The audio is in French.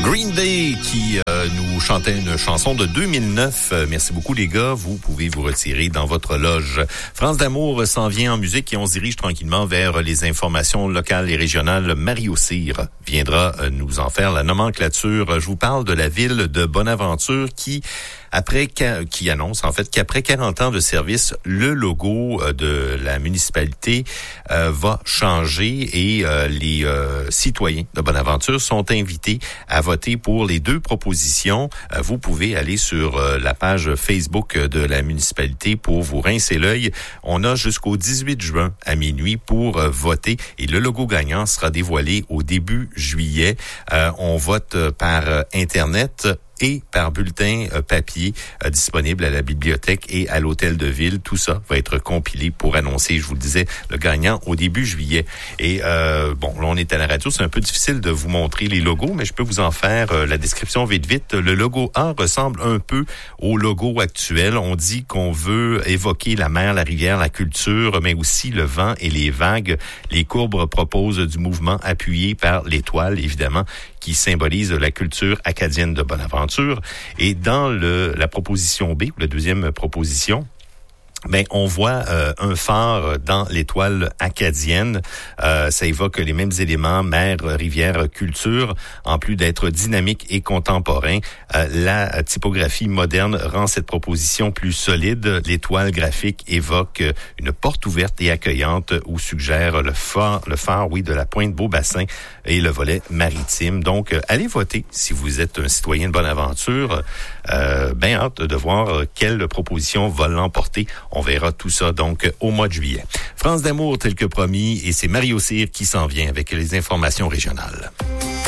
Green Day qui nous chantait une chanson de 2009. Merci beaucoup les gars, vous pouvez vous retirer dans votre loge. France d'amour s'en vient en musique et on se dirige tranquillement vers les informations locales et régionales. Mario Cyr viendra nous en faire la nomenclature. Je vous parle de la ville de Bonaventure qui annonce en fait qu'après 40 ans de service, le logo de la municipalité va changer et les citoyens de Bonaventure sont invités à voter pour les deux propositions. Vous pouvez aller sur la page Facebook de la municipalité pour vous rincer l'œil. On a jusqu'au 18 juin à minuit pour voter et le logo gagnant sera dévoilé au début juillet. On vote par Internet et par bulletin papier disponible à la bibliothèque et à l'hôtel de ville. Tout ça va être compilé pour annoncer, je vous le disais, le gagnant au début juillet. Et là, on est à la radio, c'est un peu difficile de vous montrer les logos, mais je peux vous en faire la description vite. Le logo A ressemble un peu au logo actuel. On dit qu'on veut évoquer la mer, la rivière, la culture, mais aussi le vent et les vagues. Les courbes proposent du mouvement appuyé par l'étoile, évidemment, qui symbolise la culture acadienne de Bonaventure. Et dans la proposition B, ou la deuxième proposition, on voit un phare dans l'étoile acadienne. Ça évoque les mêmes éléments, mer, rivière, culture. En plus d'être dynamique et contemporain, la typographie moderne rend cette proposition plus solide. L'étoile graphique évoque une porte ouverte et accueillante où suggère le phare, de la pointe Beaubassin et le volet maritime. Donc, allez voter si vous êtes un citoyen de Bonaventure. Hâte de voir quelle proposition va l'emporter. On verra tout ça donc au mois de juillet. France d'amour tel que promis et c'est Mario Cyr qui s'en vient avec les informations régionales.